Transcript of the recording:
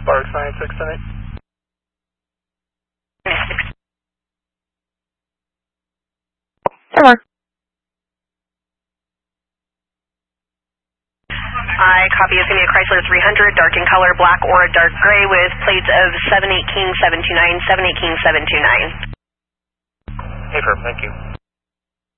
Sparks 9678. Come on. I copy. It's going to be a Chrysler 300, dark in color, black or a dark gray with plates of 718, 729, 718, 729. Hey, thank you.